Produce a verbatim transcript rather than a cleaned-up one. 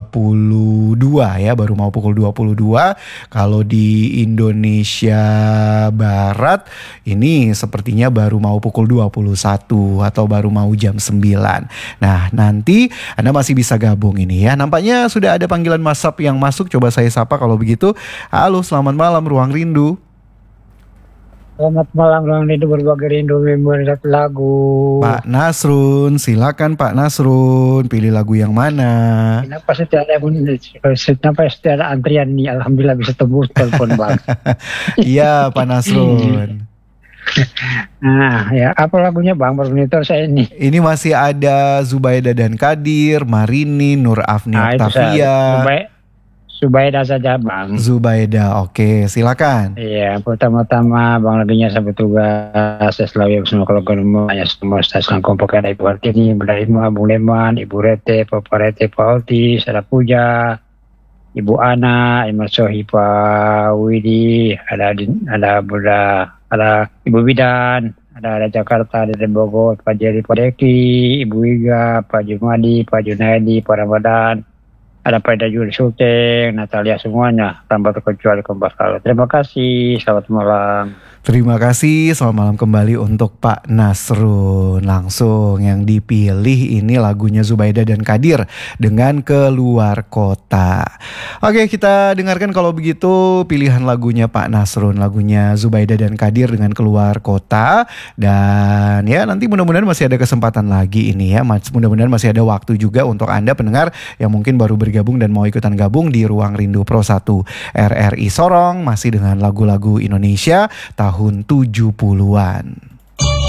puluh dua ya, baru mau pukul dua puluh dua. Kalau di Indonesia Barat ini sepertinya baru mau pukul dua puluh satu atau baru mau jam sembilan. Nah, nanti Anda masih bisa gabung ini ya. Nampaknya sudah ada panggilan WhatsApp yang masuk, coba saya sapa kalau begitu. Halo, selamat malam Ruang Rindu. Selamat malam, Ruang Rindu, berbagai rindu memori satu lagu. Pak Nasrun, silakan Pak Nasrun, pilih lagu yang mana? Kenapa setiap ada kenapa setiap ada antrian nih? Alhamdulillah bisa tembus telepon bang. Iya Pak Nasrun. Nah ya, apa lagunya bang? Monitor saya ini. Ini masih ada Zubaida dan Kadir, Marini, Nur Afni Nah, Octavia. Zubaida saja bang. Zubaida, oke silakan. Iya, pertama-tama bang lagunya sampai tugas saya selalu semua kalau hanya semua stasiun kompak ada Ibu Hartini, Ibu Daima, Bung Leman, Ibu Rete, Papa Rete, Pak Oti, Sada Puja, Ibu Ana, Ibu Sohi, Pak Widi, ada ada Bunda, ada Ibu Bidan, ada ada Jakarta, ada Bogor, Pak Jerry, Pak Deki, Ibu Iga, Pak Jumadi, Pak Junaidi, Pak Ramadan. Ada pada Juli Sulteng, Natalia, semuanya tanpa terkecuali kembali. Terima kasih, selamat malam. Terima kasih, selamat malam kembali untuk Pak Nasrun. Langsung yang dipilih ini lagunya Zubaida dan Kadir dengan Keluar Kota. Oke, kita dengarkan kalau begitu pilihan lagunya Pak Nasrun, lagunya Zubaida dan Kadir dengan Keluar Kota. Dan ya nanti mudah-mudahan masih ada kesempatan lagi ini ya, mudah-mudahan masih ada waktu juga untuk Anda pendengar yang mungkin baru bergabung dan mau ikutan gabung di Ruang Rindu Pro satu R R I Sorong, masih dengan lagu-lagu Indonesia tahun tujuh puluhan.